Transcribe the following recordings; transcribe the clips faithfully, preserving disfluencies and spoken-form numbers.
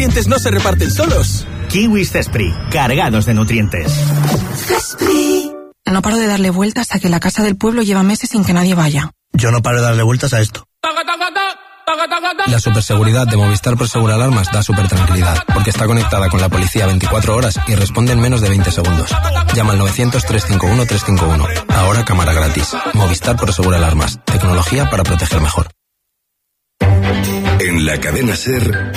nutrientes no se reparten solos. Kiwis Zespri, cargados de nutrientes. Zespri. No paro de darle vueltas a que la casa del pueblo lleva meses sin que nadie vaya. Yo no paro de darle vueltas a esto. La superseguridad de Movistar Prosegur Alarmas da super tranquilidad, porque está conectada con la policía veinticuatro horas y responde en menos de veinte segundos. Llama al novecientos, trescientos cincuenta y uno, trescientos cincuenta y uno. Ahora cámara gratis. Movistar Prosegur Alarmas. Tecnología para proteger mejor. En la cadena SER,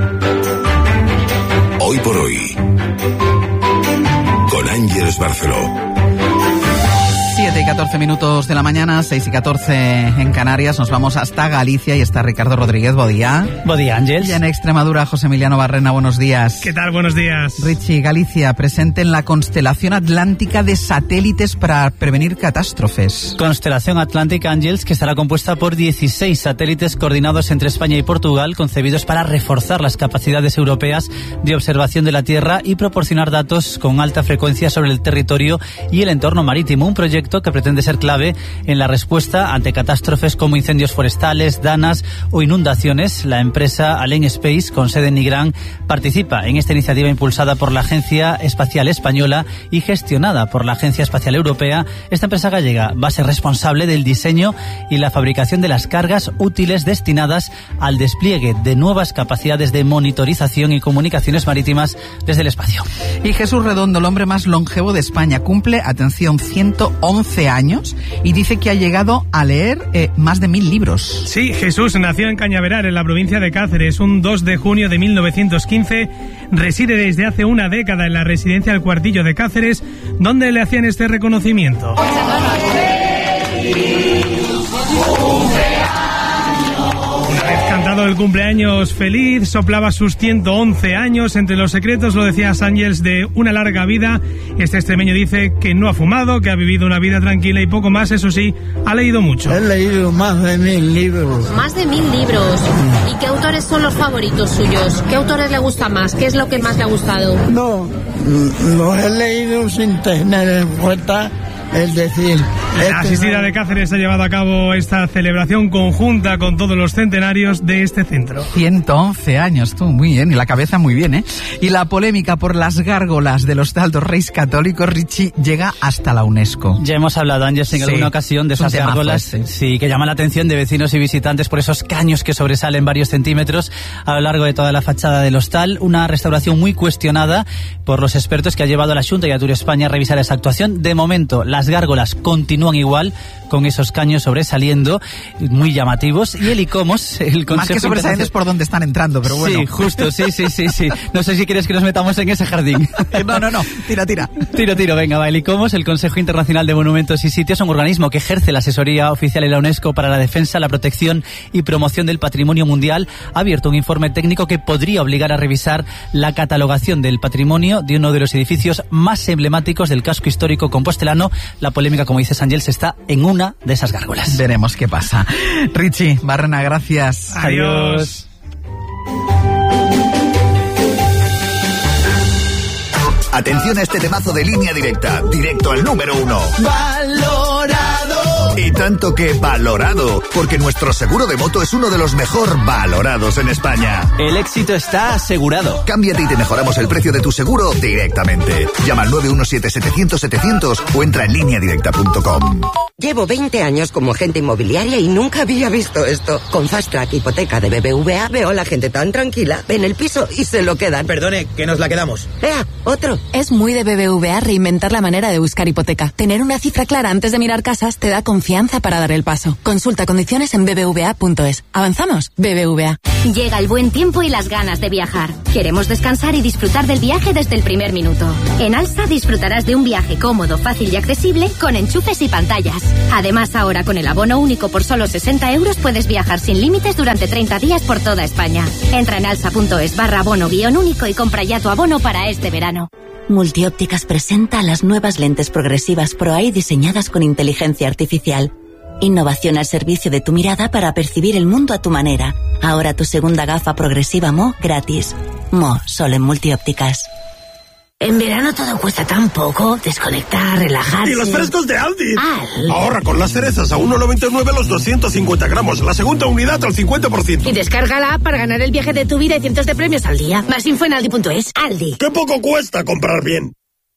Hoy por Hoy, con Ángeles Barceló. siete y catorce minutos de la mañana, seis y catorce en Canarias. Nos vamos hasta Galicia y está Ricardo Rodríguez. Bodía. Bodía, Ángels. Y en Extremadura, José Emiliano Barrena. Buenos días. ¿Qué tal? Buenos días. Richie, Galicia, presente en la constelación atlántica de satélites para prevenir catástrofes. Constelación Atlántica, Ángels, que estará compuesta por dieciséis satélites coordinados entre España y Portugal, concebidos para reforzar las capacidades europeas de observación de la Tierra y proporcionar datos con alta frecuencia sobre el territorio y el entorno marítimo. Un proyecto que pretende ser clave en la respuesta ante catástrofes como incendios forestales, danas o inundaciones. La empresa Allen Space, con sede en Nigrán, participa en esta iniciativa impulsada por la Agencia Espacial Española y gestionada por la Agencia Espacial Europea. Esta empresa gallega va a ser responsable del diseño y la fabricación de las cargas útiles destinadas al despliegue de nuevas capacidades de monitorización y comunicaciones marítimas desde el espacio. Y Jesús Redondo, el hombre más longevo de España, cumple, atención, ciento once años y dice que ha llegado a leer eh, más de mil libros. Sí, Jesús nació en Cañaveral, en la provincia de Cáceres, un dos de junio de mil novecientos quince. Reside desde hace una década en la residencia El Cuartillo de Cáceres, donde le hacían este reconocimiento. Cantado el cumpleaños feliz, soplaba sus ciento once años. Entre los secretos, lo decía Ángels, de una larga vida, este extremeño dice que no ha fumado, que ha vivido una vida tranquila y poco más. Eso sí, ha leído mucho. He leído más de mil libros. Más de mil libros. ¿Y qué autores son los favoritos suyos? ¿Qué autores le gusta más? ¿Qué es lo que más le ha gustado? No, los he leído sin tener en cuenta. Es decir, la asistida de Cáceres ha llevado a cabo esta celebración conjunta con todos los centenarios de este centro. ciento once años, tú, muy bien, y la cabeza muy bien, ¿eh? Y la polémica por las gárgolas del Hostal dos Reis Católicos, Richie, llega hasta la UNESCO. Ya hemos hablado, Ángel, en sí, alguna ocasión de esas gárgolas, este. sí, que llaman la atención de vecinos y visitantes por esos caños que sobresalen varios centímetros a lo largo de toda la fachada del hostal. Una restauración muy cuestionada por los expertos que ha llevado a la Xunta y a Tour España a revisar esa actuación. De momento, las gárgolas continúan igual, con esos caños sobresaliendo, muy llamativos, y el ICOMOS, el Consejo... Más que sobresalientes por donde están entrando, pero bueno. Sí, justo, sí, sí, sí, sí. No sé si quieres que nos metamos en ese jardín. No, no, no, tira, tira. Tiro, tiro, venga, va. El ICOMOS, el Consejo Internacional de Monumentos y Sitios, un organismo que ejerce la asesoría oficial en la UNESCO para la defensa, la protección y promoción del patrimonio mundial, ha abierto un informe técnico que podría obligar a revisar la catalogación del patrimonio de uno de los edificios más emblemáticos del casco histórico compostelano. La polémica, como dices, Ángels, está en una de esas gárgolas. Veremos qué pasa. Richie Barrena, gracias. Adiós. Atención a este temazo de Línea Directa, directo al número uno. Valorado. Y tanto que valorado, porque nuestro seguro de moto es uno de los mejor valorados en España. El éxito está asegurado. Cámbiate y te mejoramos el precio de tu seguro directamente. Llama al nueve uno siete, setecientos, setecientos o entra en línea directa punto com. Llevo veinte años como agente inmobiliaria y nunca había visto esto. Con Fast Track Hipoteca de B B V A veo a la gente tan tranquila, ven el piso y se lo quedan. Perdone, que nos la quedamos. ¡Ea, otro! Es muy de B B V A reinventar la manera de buscar hipoteca. Tener una cifra clara antes de mirar casas te da confianza para dar el paso. Consulta condiciones en b b v a punto es. ¿Avanzamos? B B V A. Llega el buen tiempo y las ganas de viajar. Queremos descansar y disfrutar del viaje desde el primer minuto. En Alsa disfrutarás de un viaje cómodo, fácil y accesible con enchufes y pantallas. Además, ahora con el abono único por solo sesenta euros puedes viajar sin límites durante treinta días por toda España. Entra en alsa punto es barra abono guión único y compra ya tu abono para este verano. Multiópticas presenta las nuevas lentes progresivas Pro Eye diseñadas con inteligencia artificial. Innovación al servicio de tu mirada para percibir el mundo a tu manera. Ahora tu segunda gafa progresiva Mo gratis. Mo, solo en Multiópticas. En verano todo cuesta tan poco. Desconectar, relajarse. ¡Y los frescos de Aldi! Al. Ahorra con las cerezas a uno noventa y nueve los doscientos cincuenta gramos. La segunda unidad al cincuenta por ciento. Y descarga la app para ganar el viaje de tu vida y cientos de premios al día. Más info en aldi punto es. Aldi. ¡Qué poco cuesta comprar bien!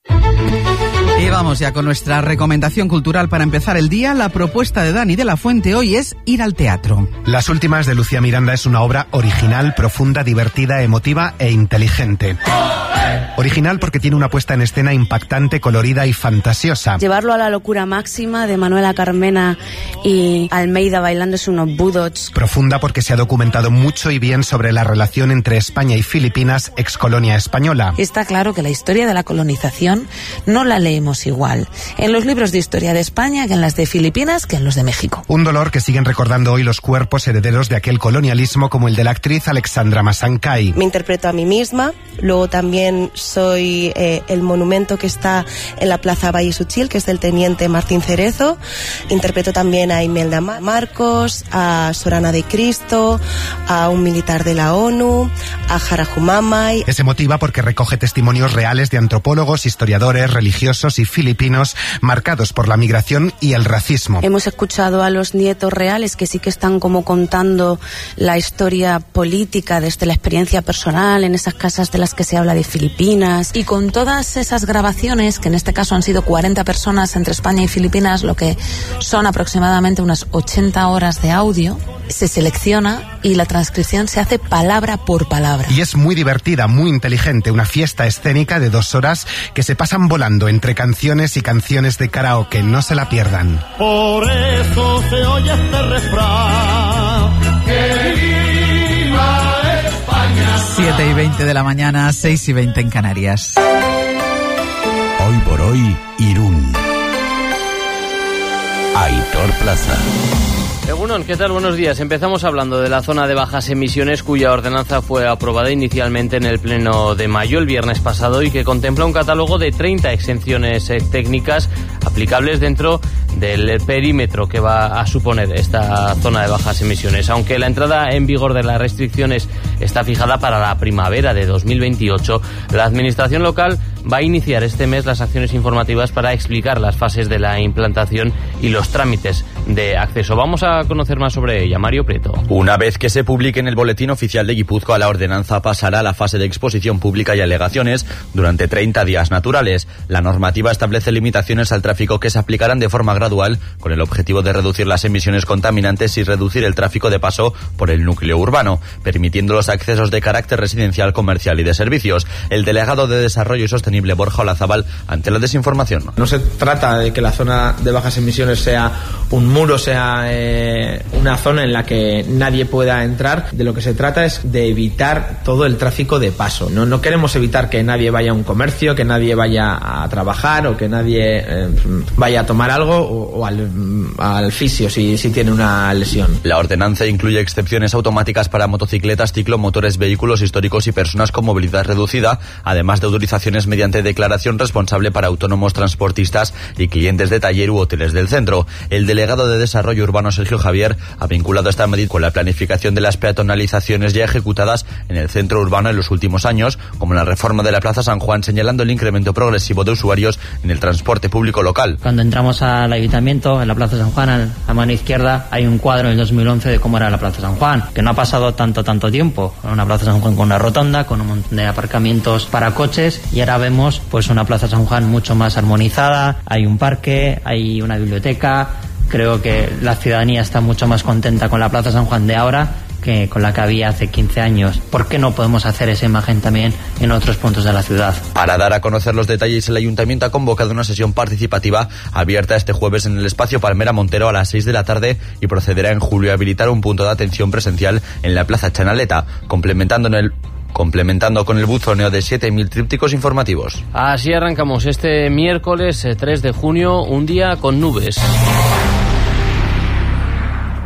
Y vamos ya con nuestra recomendación cultural para empezar el día. La propuesta de Dani de la Fuente hoy es ir al teatro. Las últimas de Lucía Miranda es una obra original, profunda, divertida, emotiva e inteligente. Original porque tiene una puesta en escena impactante, colorida y fantasiosa. Llevarlo a la locura máxima de Manuela Carmena y Almeida bailándose unos budots. Profunda porque se ha documentado mucho y bien sobre la relación entre España y Filipinas, excolonia española. Está claro que la historia de la colonización no la leemos igual en los libros de historia de España que en las de Filipinas que en los de México. Un dolor que siguen recordando hoy los cuerpos herederos de aquel colonialismo, como el de la actriz Alexandra Masancay. Me interpreto a mí misma, luego también soy eh, el monumento que está en la Plaza Valle Suchil, que es del teniente Martín Cerezo. Interpreto también a Imelda Marcos, a Sorana de Cristo, a un militar de la ONU, a Jarajumamay. Es emotiva porque recoge testimonios reales de antropólogos, historiadores, religiosos y filipinos marcados por la migración y el racismo. Hemos escuchado a los nietos reales que sí que están como contando la historia política desde la experiencia personal en esas casas de las que se habla de Filipinas, y con todas esas grabaciones, que en este caso han sido cuarenta personas entre España y Filipinas, lo que son aproximadamente unas ochenta horas de audio, se selecciona y la transcripción se hace palabra por palabra. Y es muy divertida, muy inteligente, una fiesta escénica de dos horas que se pasan volando entre canciones y canciones de karaoke. No se la pierdan. Por eso se oye este refrán, que viva España. siete y veinte de la mañana, seis y veinte en Canarias. Hoy por hoy, Irún. Aitor Plaza. Egunon, ¿qué tal? Buenos días. Empezamos hablando de la zona de bajas emisiones, cuya ordenanza fue aprobada inicialmente en el Pleno de mayo el viernes pasado y que contempla un catálogo de treinta exenciones eh, técnicas aplicables dentro del perímetro que va a suponer esta zona de bajas emisiones. Aunque la entrada en vigor de las restricciones está fijada para la primavera de dos mil veintiocho, la Administración local va a iniciar este mes las acciones informativas para explicar las fases de la implantación y los trámites de acceso. Vamos a conocer más sobre ella. Mario Prieto. Una vez que se publique en el Boletín Oficial de Guipúzcoa, la ordenanza pasará a la fase de exposición pública y alegaciones durante treinta días naturales. La normativa establece limitaciones al tráfico que se aplicarán de forma gradual con el objetivo de reducir las emisiones contaminantes y reducir el tráfico de paso por el núcleo urbano, permitiendo los accesos de carácter residencial, comercial y de servicios. El delegado de Desarrollo Sostenible, Borja Olazábal, ante la desinformación. No se trata de que la zona de bajas emisiones sea un muro, sea eh, una zona en la que nadie pueda entrar. De lo que se trata es de evitar todo el tráfico de paso. No, no queremos evitar que nadie vaya a un comercio, que nadie vaya a trabajar o que nadie eh, vaya a tomar algo o, o al, al fisio si, si tiene una lesión. La ordenanza incluye excepciones automáticas para motocicletas, ciclomotores, vehículos históricos y personas con movilidad reducida, además de autorizaciones mediante declaración responsable para autónomos, transportistas y clientes de taller u hoteles del centro. El delegado de Desarrollo Urbano, Sergio Javier, ha vinculado esta medida con la planificación de las peatonalizaciones ya ejecutadas en el centro urbano en los últimos años, como la reforma de la Plaza San Juan, señalando el incremento progresivo de usuarios en el transporte público local. Cuando entramos al ayuntamiento, en la Plaza San Juan, a mano izquierda, hay un cuadro en el dos mil once de cómo era la Plaza San Juan, que no ha pasado tanto, tanto tiempo. Una Plaza San Juan con una rotonda, con un montón de aparcamientos para coches, y ahora vemos pues una Plaza San Juan mucho más armonizada, hay un parque, hay una biblioteca. Creo que la ciudadanía está mucho más contenta con la Plaza San Juan de ahora que con la que había hace quince años. ¿Por qué no podemos hacer esa imagen también en otros puntos de la ciudad? Para dar a conocer los detalles, el Ayuntamiento ha convocado una sesión participativa abierta este jueves en el espacio Palmera Montero a las seis de la tarde y procederá en julio a habilitar un punto de atención presencial en la Plaza Chanaleta, complementando en el complementando con el buzoneo de siete mil trípticos informativos. Así arrancamos este miércoles tres de junio, un día con nubes.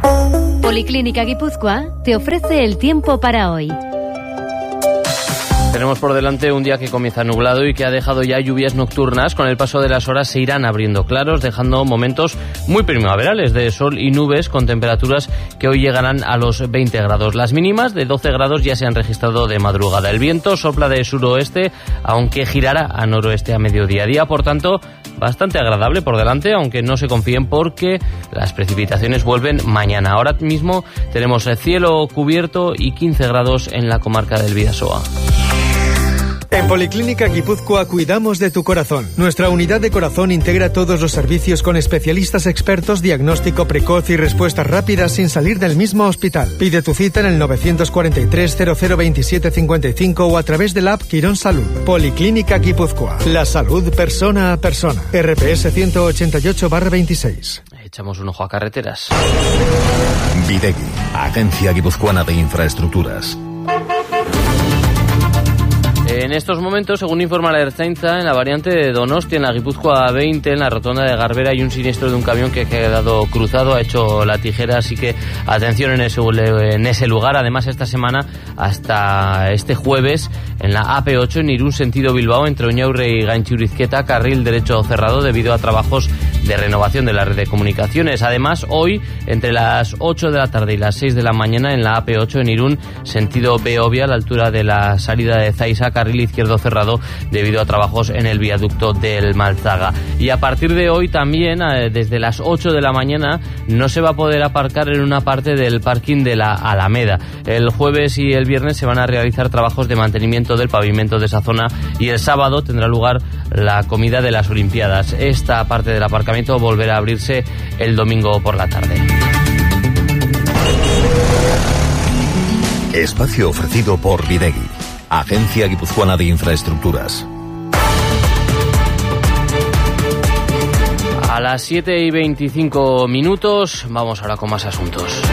Policlínica Guipúzcoa te ofrece el tiempo para hoy. Tenemos por delante un día que comienza nublado y que ha dejado ya lluvias nocturnas. Con el paso de las horas se irán abriendo claros, dejando momentos muy primaverales de sol y nubes, con temperaturas que hoy llegarán a los veinte grados. Las mínimas de doce grados ya se han registrado de madrugada. El viento sopla de suroeste, aunque girará a noroeste a mediodía. Día, por tanto, bastante agradable por delante, aunque no se confíen porque las precipitaciones vuelven mañana. Ahora mismo tenemos el cielo cubierto y quince grados en la comarca del Bidasoa. En Policlínica Guipúzcoa cuidamos de tu corazón. Nuestra unidad de corazón integra todos los servicios con especialistas expertos, diagnóstico precoz y respuestas rápidas sin salir del mismo hospital. Pide tu cita en el nueve cuatro tres cero cero veintisiete cincuenta y cinco o a través del app Quirón Salud. Policlínica Guipúzcoa. La salud persona a persona. R P S ciento ochenta y ocho barra veintiséis. Echamos un ojo a carreteras. Videgui, Agencia Guipuzcoana de Infraestructuras. En estos momentos, según informa la Ertzaintza, en la variante de Donostia, en la Guipúzcoa veinte, en la rotonda de Garbera, hay un siniestro de un camión que ha quedado cruzado, ha hecho la tijera, así que atención en ese, en ese lugar. Además, esta semana, hasta este jueves, en la A P ocho, en Irún, sentido Bilbao, entre Oñaurre y Gaintxurizketa, carril derecho cerrado debido a trabajos de renovación de la red de comunicaciones. Además, hoy, entre las ocho de la tarde y las seis de la mañana, en la A P ocho, en Irún, sentido Beovia, a la altura de la salida de Zaiza, carril izquierdo cerrado debido a trabajos en el viaducto del Malzaga. Y a partir de hoy también, desde las ocho de la mañana, no se va a poder aparcar en una parte del parking de la Alameda. El jueves y el viernes se van a realizar trabajos de mantenimiento del pavimento de esa zona y el sábado tendrá lugar la comida de las Olimpiadas. Esta parte del aparcamiento volverá a abrirse el domingo por la tarde. Espacio ofrecido por Videgui, Agencia Guipuzcoana de Infraestructuras. A las siete y veinticinco minutos, vamos ahora con más asuntos.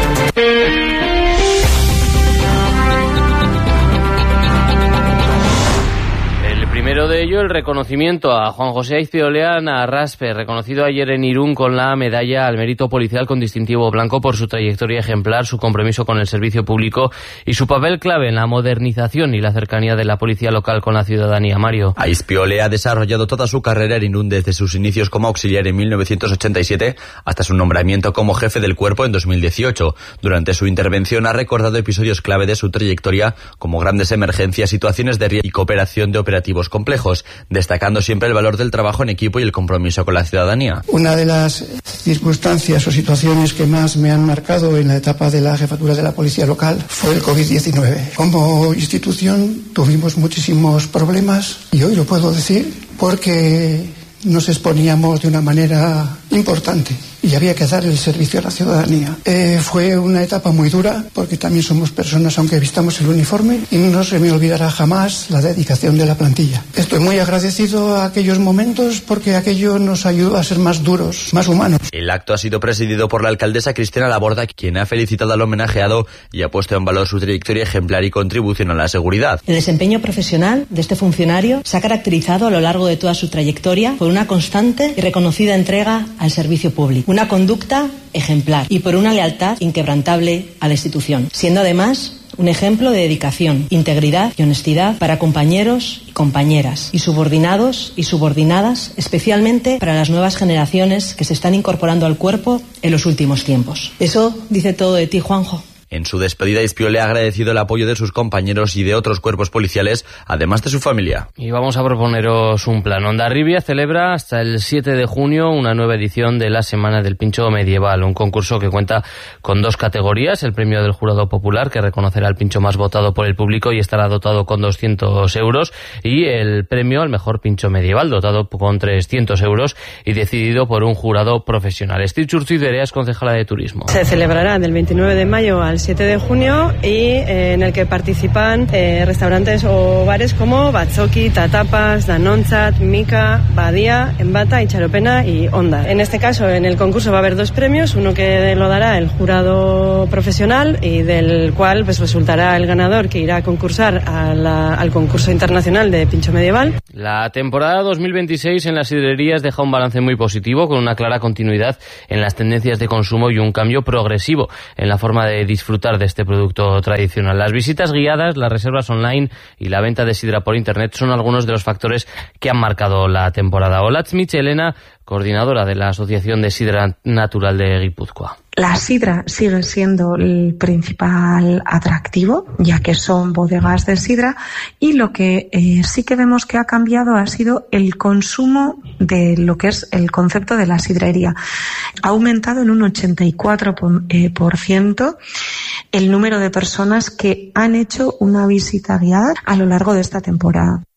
Primero de ello, el reconocimiento a Juan José Aizpiolean Arraspe, reconocido ayer en Irún con la medalla al mérito policial con distintivo blanco por su trayectoria ejemplar, su compromiso con el servicio público y su papel clave en la modernización y la cercanía de la policía local con la ciudadanía. Mario. Aizpiole ha desarrollado toda su carrera en Irún desde sus inicios como auxiliar en mil novecientos ochenta y siete hasta su nombramiento como jefe del cuerpo en dos mil dieciocho. Durante su intervención ha recordado episodios clave de su trayectoria como grandes emergencias, situaciones de riesgo y cooperación de operativos complejos, destacando siempre el valor del trabajo en equipo y el compromiso con la ciudadanía. Una de las circunstancias o situaciones que más me han marcado en la etapa de la jefatura de la policía local fue el COVID diecinueve. Como institución tuvimos muchísimos problemas y hoy lo puedo decir porque nos exponíamos de una manera importante y había que dar el servicio a la ciudadanía. Eh, fue una etapa muy dura porque también somos personas aunque vistamos el uniforme y no se me olvidará jamás la dedicación de la plantilla. Estoy muy agradecido a aquellos momentos porque aquello nos ayudó a ser más duros, más humanos. El acto ha sido presidido por la alcaldesa Cristina Laborda, quien ha felicitado al homenajeado y ha puesto en valor su trayectoria ejemplar y contribución a la seguridad. El desempeño profesional de este funcionario se ha caracterizado a lo largo de toda su trayectoria por una constante y reconocida entrega al servicio público, una conducta ejemplar y por una lealtad inquebrantable a la institución, siendo además un ejemplo de dedicación, integridad y honestidad para compañeros y compañeras y subordinados y subordinadas, especialmente para las nuevas generaciones que se están incorporando al cuerpo en los últimos tiempos. Eso dice todo de ti, Juanjo. En su despedida, Aizpiole ha agradecido el apoyo de sus compañeros y de otros cuerpos policiales, además de su familia. Y vamos a proponeros un plan. Hondarribia celebra hasta el siete de junio una nueva edición de la Semana del Pincho Medieval, un concurso que cuenta con dos categorías: el premio del Jurado Popular, que reconocerá el pincho más votado por el público y estará dotado con doscientos euros, y el premio al mejor pincho medieval, dotado con trescientos euros y decidido por un jurado profesional. Estil Churzuidere es concejala de Turismo. Se celebrará del veintinueve de mayo al siete de junio y eh, en el que participan eh, restaurantes o bares como Batzoki, Tatapas, Danontzat, Mica, Badía, Embata, Itxaropena y Onda. En este caso, en el concurso va a haber dos premios, uno que lo dará el jurado profesional y del cual pues resultará el ganador que irá a concursar a la, al concurso internacional de pincho medieval. La temporada dos mil veintiséis en las sidrerías deja un balance muy positivo, con una clara continuidad en las tendencias de consumo y un cambio progresivo en la forma de disfrutar disfrutar de este producto tradicional. Las visitas guiadas, las reservas online y la venta de sidra por internet son algunos de los factores que han marcado la temporada. Olatz Michelena, coordinadora de la Asociación de Sidra Natural de Guipúzcoa. La sidra sigue siendo el principal atractivo, ya que son bodegas de sidra, y lo que eh, sí que vemos que ha cambiado ha sido el consumo de lo que es el concepto de la sidrería. Ha aumentado en un ochenta y cuatro por ciento el número de personas que han hecho una visita guiada a lo largo de esta temporada.